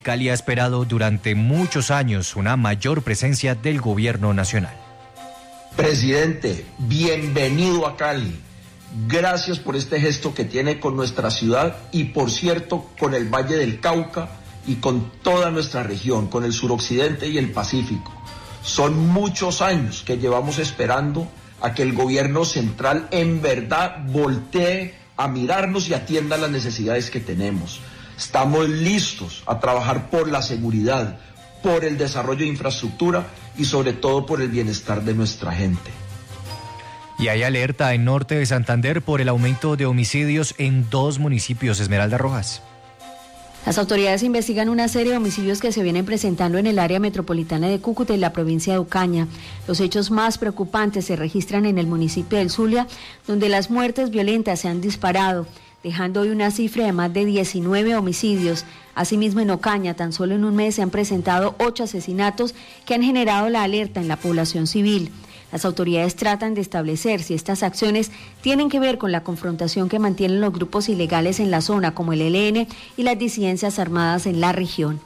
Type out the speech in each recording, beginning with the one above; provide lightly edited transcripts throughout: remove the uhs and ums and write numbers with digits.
Cali ha esperado durante muchos años una mayor presencia del gobierno nacional. Presidente, bienvenido a Cali. Gracias por este gesto que tiene con nuestra ciudad y, por cierto, con el Valle del Cauca y con toda nuestra región, con el suroccidente y el Pacífico. Son muchos años que llevamos esperando a que el gobierno central en verdad voltee a mirarnos y atienda las necesidades que tenemos. Estamos listos a trabajar por la seguridad, por el desarrollo de infraestructura y sobre todo por el bienestar de nuestra gente. Y hay alerta en norte de Santander por el aumento de homicidios en 2 municipios. Esmeralda Rojas. Las autoridades investigan una serie de homicidios que se vienen presentando en el área metropolitana de Cúcuta y la provincia de Ocaña. Los hechos más preocupantes se registran en el municipio del Zulia, donde las muertes violentas se han disparado, dejando hoy una cifra de más de 19 homicidios. Asimismo, en Ocaña, tan solo en un mes se han presentado 8 asesinatos que han generado la alerta en la población civil. Las autoridades tratan de establecer si estas acciones tienen que ver con la confrontación que mantienen los grupos ilegales en la zona, como el ELN y las disidencias armadas en la región.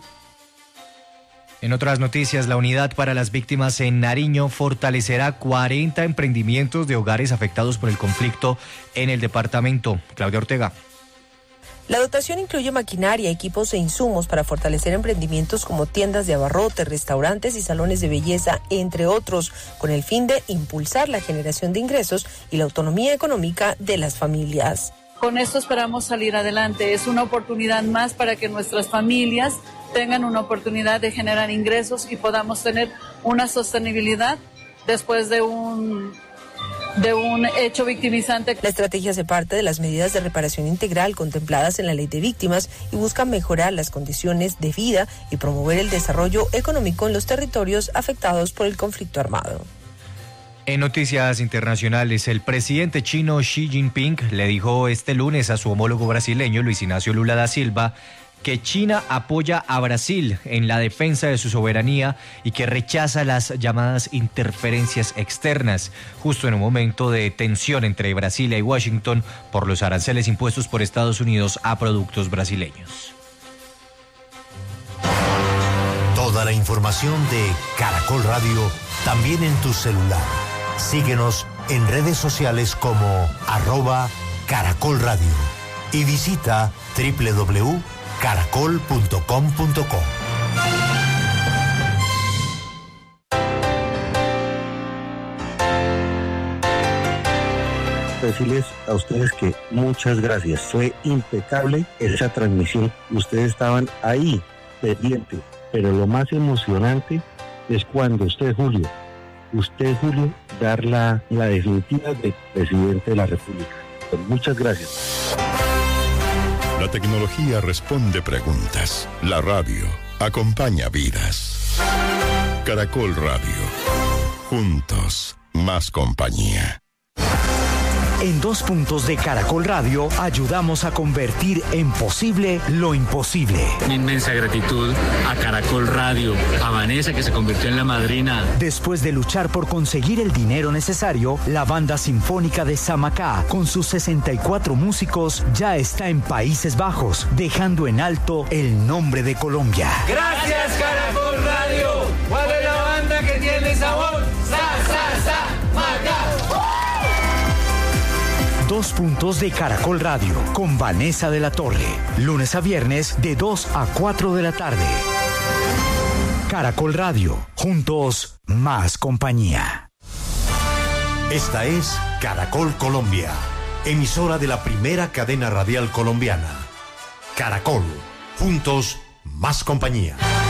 En otras noticias, la Unidad para las Víctimas en Nariño fortalecerá 40 emprendimientos de hogares afectados por el conflicto en el departamento. Claudia Ortega. La dotación incluye maquinaria, equipos e insumos para fortalecer emprendimientos como tiendas de abarrotes, restaurantes y salones de belleza, entre otros, con el fin de impulsar la generación de ingresos y la autonomía económica de las familias. Con esto esperamos salir adelante. Es una oportunidad más para que nuestras familias tengan una oportunidad de generar ingresos y podamos tener una sostenibilidad después de un hecho victimizante. La estrategia hace parte de las medidas de reparación integral contempladas en la Ley de Víctimas y busca mejorar las condiciones de vida y promover el desarrollo económico en los territorios afectados por el conflicto armado. En noticias internacionales, el presidente chino Xi Jinping le dijo este lunes a su homólogo brasileño Luis Ignacio Lula da Silva que China apoya a Brasil en la defensa de su soberanía y que rechaza las llamadas interferencias externas, justo en un momento de tensión entre Brasilia y Washington por los aranceles impuestos por Estados Unidos a productos brasileños. Toda la información de Caracol Radio también en tu celular. Síguenos en redes sociales como @Caracol Radio y visita www.caracol.com.co. Decirles a ustedes que muchas gracias. Fue impecable esa transmisión. Ustedes estaban ahí, pendientes. Pero lo más emocionante es cuando usted, Julio, dar la definitiva de presidente de la República. Pues muchas gracias. La tecnología responde preguntas. La radio acompaña vidas. Caracol Radio. Juntos, más compañía. En 2 puntos de Caracol Radio ayudamos a convertir en posible lo imposible. Mi inmensa gratitud a Caracol Radio, a Vanessa que se convirtió en la madrina. Después de luchar por conseguir el dinero necesario, la banda sinfónica de Samacá, con sus 64 músicos, ya está en Países Bajos, dejando en alto el nombre de Colombia. Gracias Caracol Radio. ¿Cuál es la banda que tiene sabor? Macá. 2 puntos de Caracol Radio con Vanessa de la Torre. Lunes a viernes de 2 a 4 de la tarde. Caracol Radio. Juntos, más compañía. Esta es Caracol Colombia, emisora de la primera cadena radial colombiana. Caracol. Juntos, más compañía.